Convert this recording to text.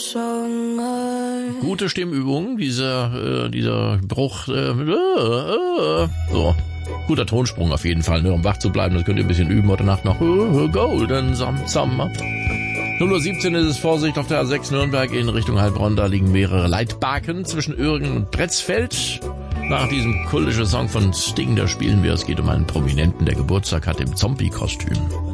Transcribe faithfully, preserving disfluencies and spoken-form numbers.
Gute Stimmübung, dieser, äh, dieser Bruch, äh, äh, so. Guter Tonsprung auf jeden Fall, ne, um wach zu bleiben, das könnt ihr ein bisschen üben heute Nacht noch. Uh, Golden Summer. null Uhr siebzehn ist es, Vorsicht auf der A sechs Nürnberg in Richtung Heilbronn, da liegen mehrere Leitbaken zwischen Uergen und Pretzfeld. Nach diesem kultischen Song von Sting, da spielen wir, es geht um einen Prominenten, der Geburtstag hat im Zombie-Kostüm.